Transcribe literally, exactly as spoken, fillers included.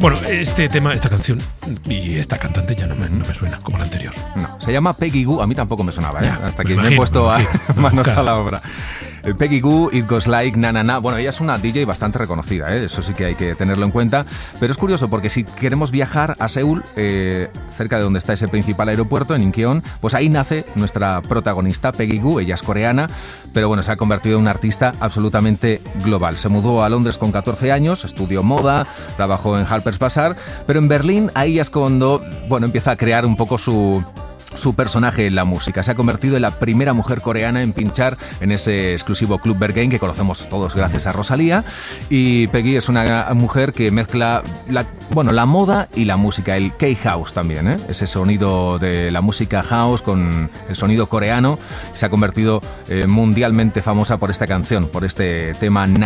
Bueno, este tema, esta canción y esta cantante ya no me, no me suena como la anterior. No, se llama Peggy Gou, a mí tampoco me sonaba, ¿eh? Ya, hasta me que me, imagino, he puesto me a imagino. manos Claro. a la obra. Eh, Peggy Gou, It Goes Like, Na Na Na. Bueno, ella es una D J bastante reconocida, ¿eh? Eso sí que hay que tenerlo en cuenta. Pero es curioso porque si queremos viajar a Seúl, eh, cerca de donde está ese principal aeropuerto, en Incheon, pues ahí nace nuestra protagonista, Peggy Gou. Ella es coreana, pero bueno, se ha convertido en una artista absolutamente global. Se mudó a Londres con catorce años, estudió moda, trabajó en Harper's Bazaar, pero en Berlín ahí es cuando, bueno, empieza a crear un poco su... su personaje en la música. Se ha convertido en la primera mujer coreana en pinchar en ese exclusivo Club Berghain que conocemos todos gracias a Rosalía. Y Peggy es una mujer que mezcla la, bueno, la moda y la música, el K-House también, ¿eh? Ese sonido de la música house con el sonido coreano. Se ha convertido eh, mundialmente famosa por esta canción, por este tema